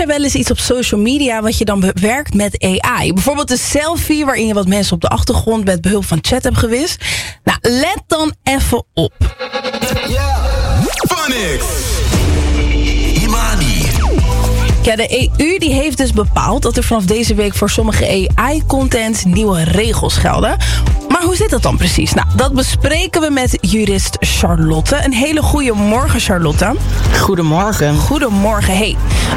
jij wel eens iets op social media wat je dan bewerkt met AI? Bijvoorbeeld een selfie waarin je wat mensen op de achtergrond met behulp van chat hebt gewist. Nou, let dan even op. Phonics. Imani. Ja, de EU die heeft dus bepaald dat er vanaf deze week voor sommige AI-content nieuwe regels gelden. Maar hoe zit dat dan precies? Nou, dat bespreken we met jurist Charlotte. Een hele goede morgen, Charlotte. Goedemorgen. Goedemorgen. Hey,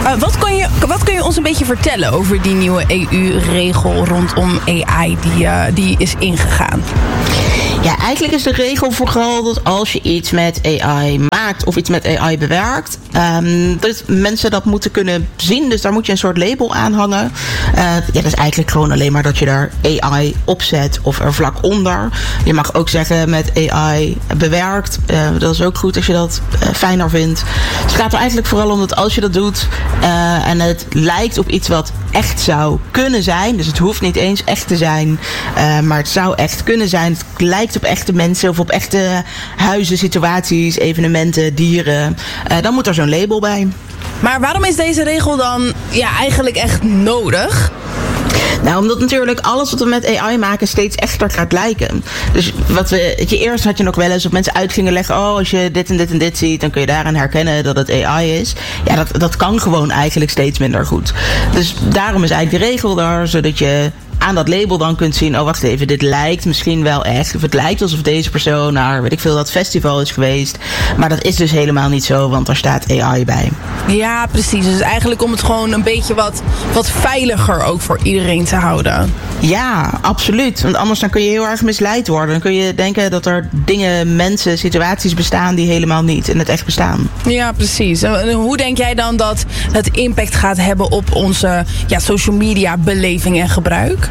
wat kun je ons een beetje vertellen over die nieuwe EU-regel rondom AI die is ingegaan? Ja, eigenlijk is de regel vooral dat als je iets met AI maakt of iets met AI bewerkt, dat mensen dat moeten kunnen zien. Dus daar moet je een soort label aan hangen. Dat is eigenlijk gewoon alleen maar dat je daar AI op zet of er vlak onder. Je mag ook zeggen met AI bewerkt. Dat is ook goed als je dat fijner vindt. Dus het gaat er eigenlijk vooral om dat als je dat doet en het lijkt op iets wat echt zou kunnen zijn. Dus het hoeft niet eens echt te zijn, maar het zou echt kunnen zijn. Het lijkt op echte mensen of op echte huizen, situaties, evenementen, dieren. Dan moet er zo'n label bij. Maar waarom is deze regel dan eigenlijk echt nodig? Nou, omdat natuurlijk alles wat we met AI maken steeds echter gaat lijken. Dus eerst had je nog wel eens dat mensen uit gingen leggen, als je dit en dit en dit ziet, dan kun je daaraan herkennen dat het AI is. Ja, dat kan gewoon eigenlijk steeds minder goed. Dus daarom is eigenlijk de regel daar, zodat je aan dat label dan kunt zien, wacht even, dit lijkt misschien wel echt. Of het lijkt alsof deze persoon naar, weet ik veel, dat festival is geweest. Maar dat is dus helemaal niet zo, want daar staat AI bij. Ja, precies. Dus eigenlijk om het gewoon een beetje wat veiliger ook voor iedereen te houden. Ja, absoluut. Want anders dan kun je heel erg misleid worden. Dan kun je denken dat er dingen, mensen, situaties bestaan die helemaal niet in het echt bestaan. Ja, precies. En hoe denk jij dan dat het impact gaat hebben op onze social media beleving en gebruik?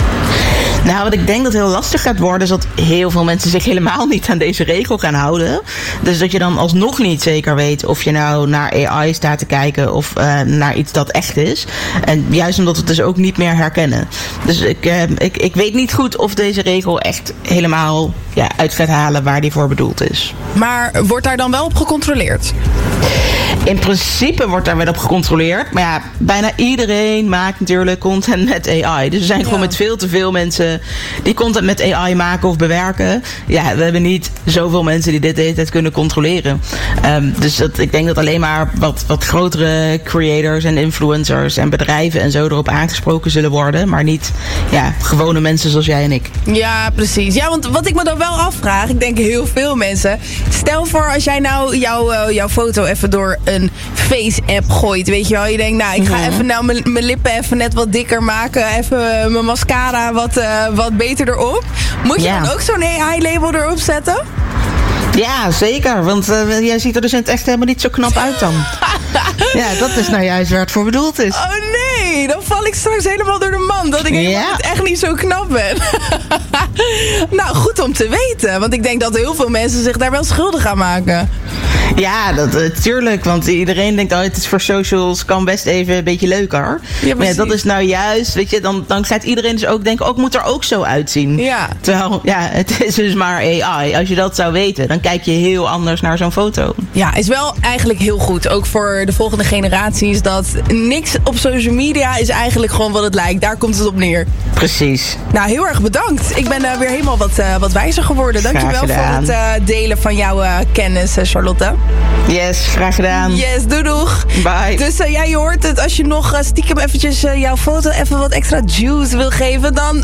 Nou, wat ik denk dat heel lastig gaat worden, is dat heel veel mensen zich helemaal niet aan deze regel gaan houden. Dus dat je dan alsnog niet zeker weet of je nou naar AI staat te kijken of naar iets dat echt is. En juist omdat we het dus ook niet meer herkennen. Dus ik weet niet goed of deze regel echt helemaal uit gaat halen waar die voor bedoeld is. Maar wordt daar dan wel op gecontroleerd? In principe wordt daar wel op gecontroleerd. Maar ja, bijna iedereen maakt natuurlijk content met AI. Dus er zijn gewoon met veel te veel mensen die content met AI maken of bewerken. Ja, we hebben niet zoveel mensen die dit de hele tijd kunnen controleren. Dus ik denk dat alleen maar wat grotere creators en influencers en bedrijven en zo erop aangesproken zullen worden. Maar niet gewone mensen zoals jij en ik. Ja, precies. Ja, want wat ik me dan wel afvraag, ik denk heel veel mensen. Stel voor als jij nou jouw foto even door een face-app gooit, weet je wel. Je denkt, ik ga even mijn lippen even net wat dikker maken. Even mijn mascara wat beter erop. Moet je dan ook zo'n AI-label erop zetten? Ja, zeker. Want jij ziet er dus in het echt helemaal niet zo knap uit dan. Ja, dat is nou juist waar het voor bedoeld is. Oh nee, dan val ik straks helemaal door de mand. Dat ik helemaal echt niet zo knap ben. Nou, goed om te weten. Want ik denk dat heel veel mensen zich daar wel schuldig aan maken. Ja, tuurlijk. Want iedereen denkt, het is voor socials, kan best even een beetje leuker. Ja, maar dat is nou juist, weet je, dan gaat iedereen dus ook denken, het moet er ook zo uitzien. Ja. Terwijl, het is dus maar AI. Als je dat zou weten, dan kijk je heel anders naar zo'n foto. Ja, is wel eigenlijk heel goed. Ook voor de volgende generaties, dat niks op social media is eigenlijk gewoon wat het lijkt. Daar komt het op neer. Precies. Nou, heel erg bedankt. Ik ben weer helemaal wat wijzer geworden. Dankjewel voor het delen van jouw kennis, Charlotte. Yes, graag gedaan. Yes, doeg. Bye. Dus je hoort het. Als je nog stiekem eventjes jouw foto even wat extra juice wil geven, dan